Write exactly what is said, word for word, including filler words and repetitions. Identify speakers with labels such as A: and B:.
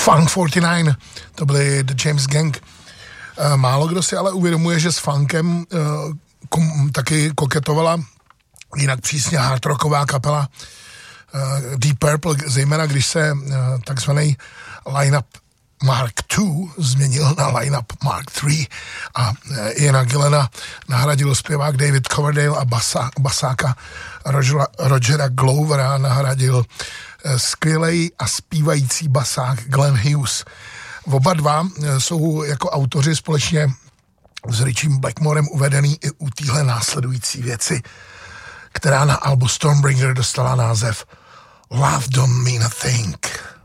A: Funk čtyřicet devět, to byly The James Gang. Málo kdo si ale uvědomuje, že s funkem kom, taky koketovala jinak přísně hard rocková kapela Deep Purple, zejména když se takzvaný line-up Mark two změnil na line-up Mark three a Iana Gillena nahradil zpěvák David Coverdale a basa, basáka Rogera, Rogera Glovera nahradil skvělej a zpívající basák Glenn Hughes. Oba dva jsou jako autoři společně s Richiem Blackmorem uvedený i u téhle následující věci, která na albu Stormbringer dostala název Love Don't Mean a Thing.